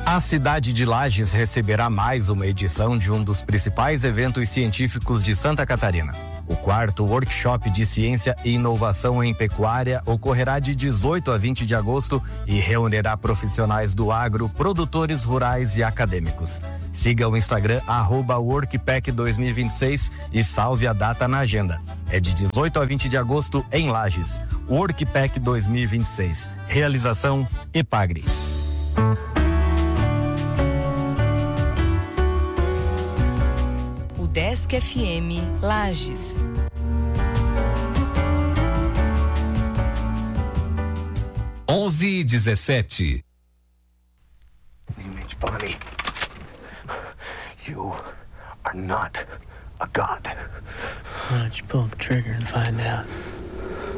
A cidade de Lages receberá mais uma edição de um dos principais eventos científicos de Santa Catarina. O 4º Workshop de Ciência e Inovação em Pecuária ocorrerá de 18 a 20 de agosto e reunirá profissionais do agro, produtores rurais e acadêmicos. Siga o Instagram @WorkPack2026 e salve a data na agenda. É de 18 a 20 de agosto em Lages. Workpack 2026. Realização Epagre. Desk FM Lages. Onze e 17. Bonnie, you are not a god. Why don't you pull the trigger and find out?